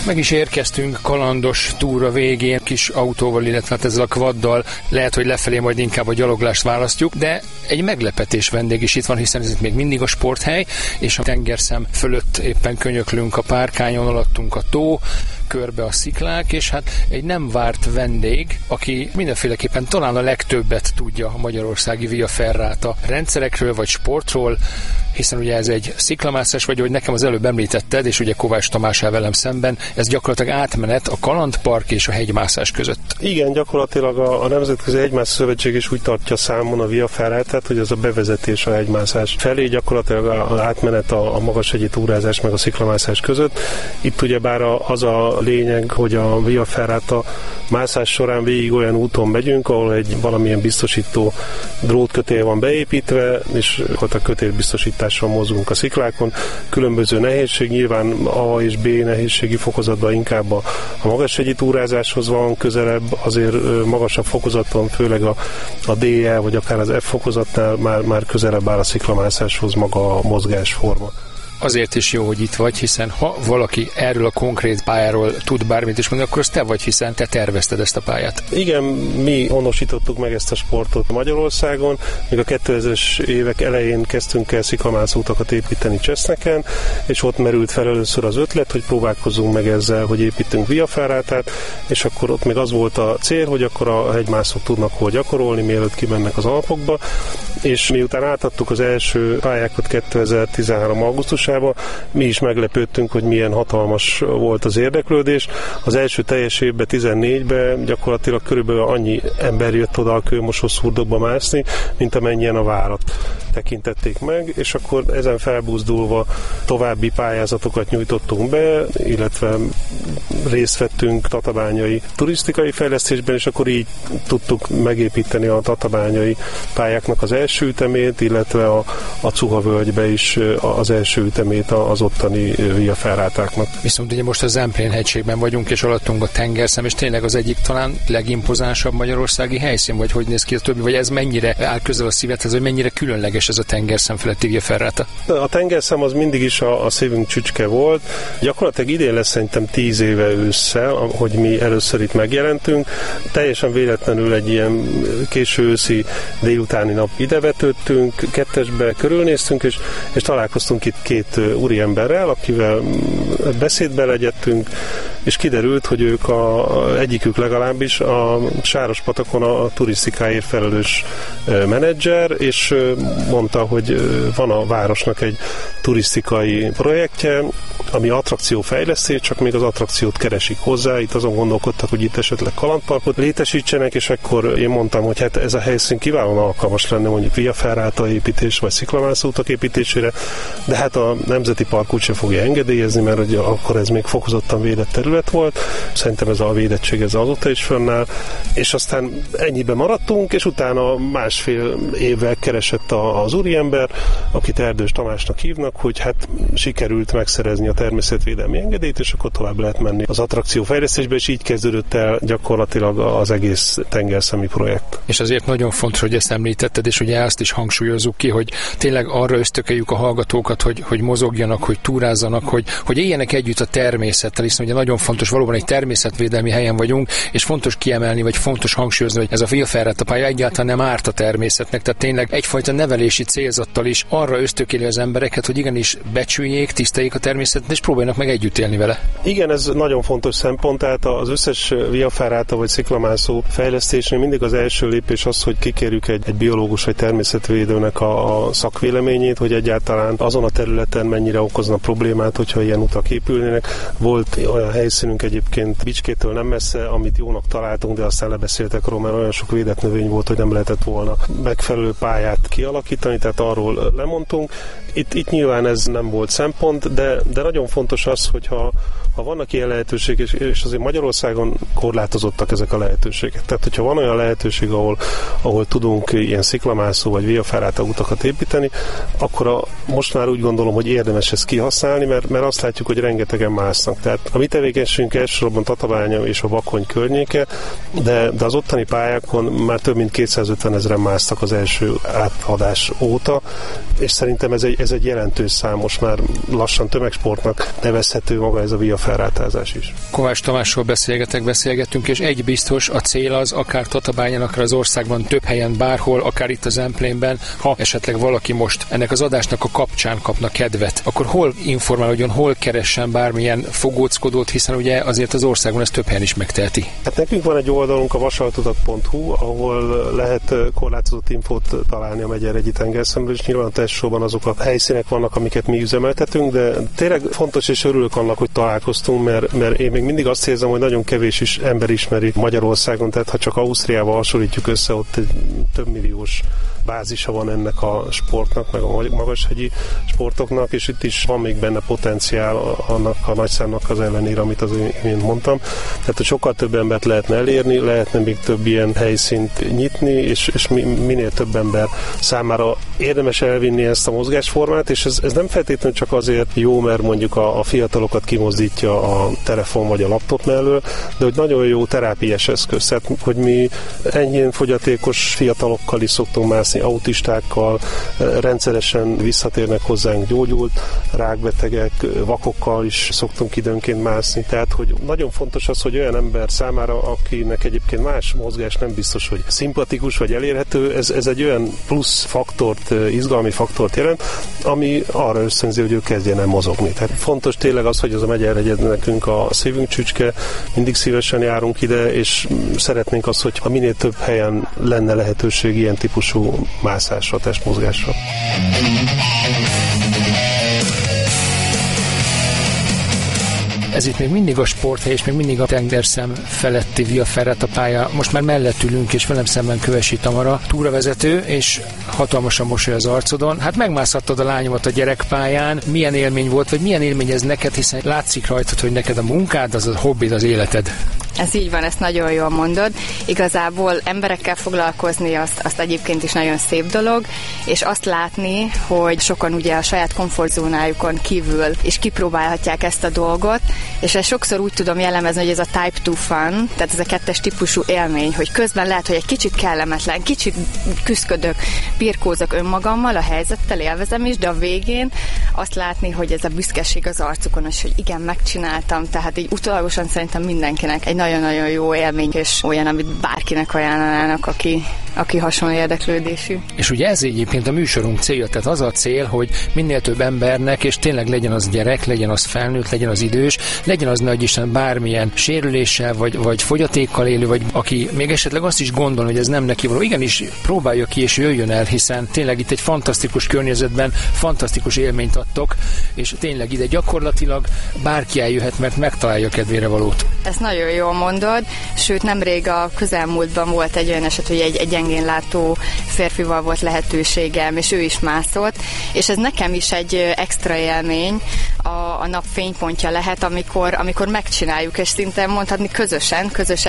Meg is érkeztünk kalandos túra végén, kis autóval, illetve ezzel a quaddal, lehet, hogy lefelé majd inkább a gyaloglást választjuk, de egy meglepetés vendég is itt van, hiszen ez itt még mindig a sporthely, és a tengerszem fölött éppen könyöklünk a párkányon, alattunk a tó, körbe a sziklák, és hát egy nem várt vendég, aki mindenféleképpen talán a legtöbbet tudja a magyarországi Via Ferrata rendszerekről vagy sportról, hiszen ugye ez egy sziklamászás, vagy ahogy nekem az előbb említetted, és ugye Kovács Tamás áll velem szemben, ez gyakorlatilag átmenet a kalandpark és a hegymászás között. Igen, gyakorlatilag a Nemzetközi Hegymászás Szövetség is úgy tartja számon a Via Ferratát, hogy ez a bevezetés a hegymászás felé, gyakorlatilag az átmenet a magashegyi túrázás meg a sziklamászás között. Itt ugyebár az a lényeg, hogy a Via Ferrata mászás során végig olyan úton megyünk, ahol egy valamilyen biztosító drótkötél van beépítve, és ott a kötélbiztosítással mozgunk a sziklákon. Különböző nehézség, nyilván A és B nehézségi fokozatban inkább a magashegyi túrázáshoz van közelebb, azért magasabb fokozaton, főleg a DE vagy akár az F fokozatnál már közelebb áll a sziklamászáshoz maga a mozgásforma. Azért is jó, hogy itt vagy, hiszen ha valaki erről a konkrét pályáról tud bármit is mondani, akkor az te vagy, hiszen te tervezted ezt a pályát. Igen, mi honosítottuk meg ezt a sportot Magyarországon, még a 2000-es évek elején kezdtünk el sziklamászóutakat építeni Cseszneken, és ott merült fel először az ötlet, hogy próbálkozzunk meg ezzel, hogy építünk Via Ferratát, és akkor ott még az volt a cél, hogy akkor a hegymászók tudnak hol gyakorolni, mielőtt kimennek az Alpokba, és miután átadtuk az első pályákat 2013. augusztusában, mi is meglepődtünk, hogy milyen hatalmas volt az érdeklődés. Az első teljes évben, 14-ben gyakorlatilag körülbelül annyi ember jött oda a Kőmosó szurdokba mászni, mint amennyien a várat tekintették meg, és akkor ezen felbuzdulva további pályázatokat nyújtottunk be, illetve részt vettünk tatabányai turisztikai fejlesztésben, és akkor így tudtuk megépíteni a tatabányai pályáknak az első ütemét, illetve a Cuha völgybe is az első ütemét az ottani Via Ferratáknak. Viszont ugye most a Zemplén hegységben vagyunk, és alattunk a tengerszem, és tényleg az egyik talán legimpozánsabb magyarországi helyszín, vagy hogy néz ki a többi, vagy ez mennyire áll közel a szívedhez, vagy mennyire különleges ez a tengerszem feletti Via Ferrata? A tengerszem az mindig is a szívünk csücske volt. Gyakorlatilag idén lesz szerintem 10 éve ősszel, hogy mi először itt megjelentünk. Teljesen véletlenül egy ilyen késő őszi délutáni nap idevetődtünk, kettesbe körülnéztünk, és találkoztunk itt két úriemberrel, akivel beszédbe legyettünk, és kiderült, hogy ők egyikük legalábbis a Sárospatakon a turisztikáért felelős menedzser, és mondta, hogy van a városnak egy turisztikai projektje, ami attrakciófejlesztés, csak még az attrakciót keresik hozzá. Itt azon gondolkodtak, hogy itt esetleg kalandparkot létesítsenek, és akkor én mondtam, hogy hát ez a helyszín kiválóan alkalmas lenne mondjuk Via Ferrata építés, vagy sziklamászóutak építésére, de hát a Nemzeti Park úgysem fogja engedélyezni, mert ugye akkor ez még fokozottan védett terület volt. Szerintem ez a védettség ez azóta is fönnáll, és aztán ennyiben maradtunk, és utána másfél évvel keresett az úriember, akit Erdős Tamásnak hívnak, hogy hát sikerült megszerezni a természetvédelmi engedélyt, és akkor tovább lehet menni az attrakciófejlesztésbe, és így kezdődött el gyakorlatilag az egész tengerszemi projekt. És azért nagyon fontos, hogy ezt említetted, és ugye azt is hangsúlyozzuk ki, hogy tényleg arra ösztökeljük a hallgatókat, hogy mozogjanak, hogy túrázzanak, hogy éljenek együtt a természettel, hiszen ugye nagyon fontos, valóban egy természetvédelmi helyen vagyunk, és fontos kiemelni, vagy fontos hangsúlyozni, hogy ez a Via Ferrata pálya egyáltalán nem árt a természetnek, tehát tényleg egyfajta nevelési célzattal is arra ösztökéli az embereket, hogy igenis becsüljék, tiszteljék a természetet, és próbáljanak meg együtt élni vele. Igen, ez nagyon fontos szempont, tehát az összes Via Ferrata vagy sziklamászó fejlesztésnél mindig az első lépés az, hogy kikérjük egy biológus vagy természetvédőnek a szakvéleményét, hogy egyáltalán azon a területen mennyire okozna problémát, hogyha ilyen utak épülnének. Volt olyan helyszínünk egyébként Bicskétől nem messze, amit jónak találtunk, de aztán lebeszéltek róla, mert olyan sok védett növény volt, hogy nem lehetett volna megfelelő pályát kialakítani, tehát arról lemondtunk. Itt nyilván ez nem volt szempont, de nagyon fontos az, hogyha vannak ilyen lehetőségek, és azért Magyarországon korlátozottak ezek a lehetőségek. Tehát, hogyha van olyan lehetőség, ahol tudunk ilyen sziklamászó vagy Via Ferrata utakat építeni, akkor most már úgy gondolom, hogy érdemes ezt kihasználni, mert azt látjuk, hogy rengetegen másznak. Tehát a mi tevékenységünk tevékenységünk elsősorban Tatabánya és a Bakony környéke, de az ottani pályákon már több mint 250 000 másztak az első átadás óta, és szerintem ez egy jelentős szám, most már lassan tömegsportnak nevezhető maga ez a Via Ferratázás is. Kovács Tamással beszélgettünk, és egy biztos, a cél az, akár Tatabányán, akár az országban több helyen, bárhol, akár itt az Emplénben, ha esetleg valaki most ennek az adásnak a kapcsán kapna kedvet, akkor hol informálódjon, hol keressen bármilyen fogóckodót, hiszen ugye azért az országon ezt több helyen is megteheti. Hát nekünk van egy oldalunk, a vasaltutak.hu, ahol lehet korlátozott infót találni a Megyerhegyi tengerszemről, és nyilván elsősorban azok a helyszínek vannak, amiket mi üzemeltetünk, de tényleg fontos és örülök annak, hogy találkoztunk, mert én még mindig azt érzem, hogy nagyon kevés ember ismeri Magyarországon, tehát ha csak Ausztriával hasonlítjuk össze, ott egy több milliós bázisa van ennek a sportnak, meg a magashegyi sportoknak, és itt is van még benne potenciál annak a nagyszámnak az ellenére, amit az én mondtam. Tehát, hogy sokkal több embert lehetne elérni, lehetne még több ilyen helyszínt nyitni, és minél több ember számára érdemes elvinni ezt a mozgásformát, és ez nem feltétlenül csak azért jó, mert mondjuk a fiatalokat kimozdítja a telefon vagy a laptop mellől, de hogy nagyon jó terápiás eszköz. Tehát, hogy mi enyhén fogyatékos fiatalokkal is szoktunk mászni, autistákkal, rendszeresen visszatérnek hozzánk gyógyult rákbetegek, vakokkal is szoktunk időnként mászni. Tehát, hogy nagyon fontos az, hogy olyan ember számára, akinek egyébként más mozgás nem biztos, hogy szimpatikus vagy elérhető, ez egy olyan plusz faktort, izgalmi faktort jelent, ami arra ösztönzi, hogy ő kezdjen el mozogni. Tehát fontos tényleg az, hogy ez a Megyerhegy nekünk a szívünk csücske, mindig szívesen járunk ide, és szeretnénk azt, hogy a minél több helyen lenne lehetőség ilyen típusú mászásra, testmozgásra. Ez itt még mindig a sporthely, és még mindig a tengerszem feletti Via Ferrata pálya. Most már mellett ülünk, és velem szemben Kövesi Tamara, túravezető, és hatalmasan mosoly az arcodon. Hát megmászhattad a lányomat a gyerekpályán. Milyen élmény volt, vagy milyen élmény ez neked, hiszen látszik rajtad, hogy neked a munkád, az a hobbid, az életed. Ez így van, ezt nagyon jól mondod. Igazából emberekkel foglalkozni, azt egyébként is nagyon szép dolog, és azt látni, hogy sokan ugye a saját komfortzónájukon kívül is kipróbálhatják ezt a dolgot, és ezt sokszor úgy tudom jellemezni, hogy ez a type 2 fun, tehát ez a kettes típusú élmény, hogy közben lehet, hogy egy kicsit kellemetlen, kicsit küszködök, birkózok önmagammal, a helyzettel élvezem is, de a végén azt látni, hogy ez a büszkeség az arcukon, és hogy igen, megcsináltam, tehát így utólagosan szerintem mindenkinek egy nagyon-nagyon jó élmény, és olyan, amit bárkinek ajánlanának, aki hasonló érdeklődésű. És ugye ez egyébként a műsorunk célja, tehát az a cél, hogy minél több embernek, és tényleg legyen az gyerek, legyen az felnőtt, legyen az idős, legyen az nagyisten bármilyen sérüléssel, vagy fogyatékkal élő, vagy aki még esetleg azt is gondol, hogy ez nem neki való. Igenis próbálja ki, és jöjjön el, hiszen tényleg itt egy fantasztikus környezetben fantasztikus élményt adtok, és tényleg ide gyakorlatilag bárki eljöhet, mert megtalálja kedvére valót. Ezt nagyon jól mondod, sőt nemrég a közelmúltban volt egy olyan eset, hogy egy gyengén látó férfival volt lehetőségem, és ő is mászott, és ez nekem is egy extra élmény, a nap fénypontja lehet, amikor megcsináljuk, és szinte mondhatni közös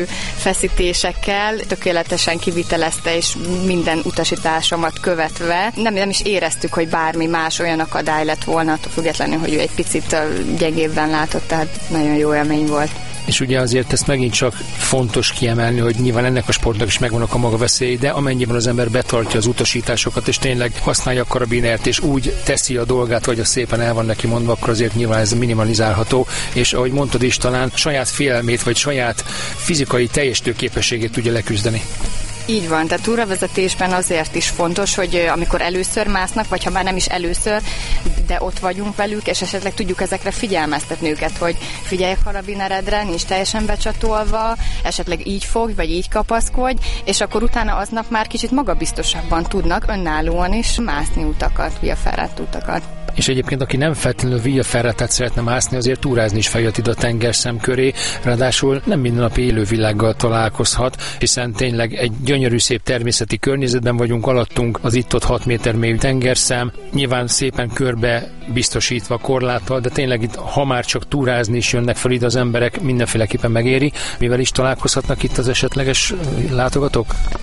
erőfeszítésekkel, tökéletesen kivitelezte, és minden utasításomat követve. Nem is éreztük, hogy bármi más olyan akadály lett volna, attól függetlenül, hogy ő egy picit gyengébben látott, tehát nagyon jó élmény volt. És ugye azért ezt megint csak fontos kiemelni, hogy nyilván ennek a sportnak is megvannak a maga veszélyei, de amennyiben az ember betartja az utasításokat, és tényleg használja a karabinert, és úgy teszi a dolgát, vagy az szépen el van neki mondva, akkor azért nyilván ez minimalizálható, és ahogy mondtad is, talán saját félelmét, vagy saját fizikai teljesítőképességét tudja leküzdeni. Így van, tehát túravezetésben azért is fontos, hogy amikor először másznak, vagy ha már nem is először, de ott vagyunk velük, és esetleg tudjuk ezekre figyelmeztetni őket, hogy figyelj a karabineredre, nincs teljesen becsatolva, esetleg így fogj, vagy így kapaszkodj, és akkor utána aznap már kicsit magabiztosabban tudnak önállóan is mászni utakat, Via Ferrata utakat. És egyébként, aki nem feltétlenül Via Ferratát szeretne mászni, azért túrázni is feljött ide a tengerszem köré, ráadásul nem mindennapi élővilággal találkozhat, hiszen tényleg egy gyönyörű szép természeti környezetben vagyunk, alattunk az itt-ott 6 méter mélyű tengerszem, nyilván szépen körbe biztosítva korláttal, de tényleg itt, ha már csak túrázni is jönnek fel ide az emberek, mindenféleképpen megéri. Mivel is találkozhatnak itt az esetleges látogatók?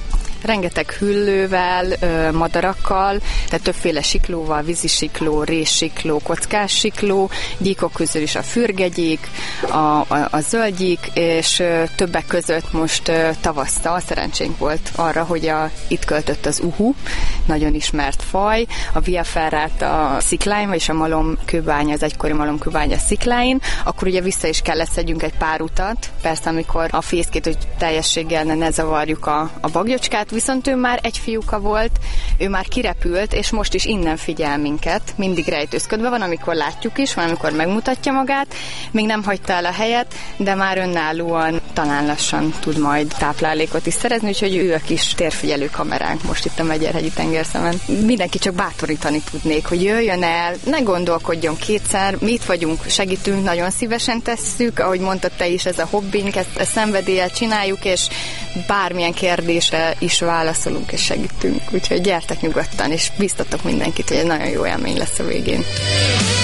rengeteg hüllővel, madarakkal, tehát többféle siklóval, vízisikló, rézsikló, kockássikló, gyíkok közül is a fürgegyík, a zöldgyík, és többek között most tavasszal szerencsénk volt arra, hogy itt költött az uhu, nagyon ismert faj, a Via Ferrata szikláin, vagyis a malomkőbánya, az egykori malomkőbánya szikláin, akkor ugye vissza is kellett szedjünk egy pár utat, persze amikor a fészkét, hogy teljességgel ne zavarjuk a bagyocskát, viszont ő már egy fiúka volt, ő már kirepült, és most is innen figyel minket, mindig rejtőzködve van, amikor látjuk is, van, amikor megmutatja magát, még nem hagyta el a helyet, de már önállóan talán lassan tud majd táplálékot is szerezni, úgyhogy ő a kis térfigyelő kameránk most itt a Megyerhegyi tengerszemen. Mindenki csak bátorítani tudnék, hogy jöjjön el, ne gondolkodjon kétszer, mi itt vagyunk, segítünk, nagyon szívesen tesszük, ahogy mondtad te is, ez a hobbink, ezt szenvedéllyel csináljuk, és bármilyen kérdésre is válaszolunk és segítünk. Úgyhogy gyertek nyugodtan, és biztatok mindenkit, hogy egy nagyon jó élmény lesz a végén.